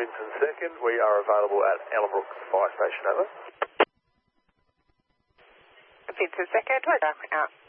Vincent 2nd. We are available at Ellenbrook Fire Station, over. Vincent 2nd, we're out.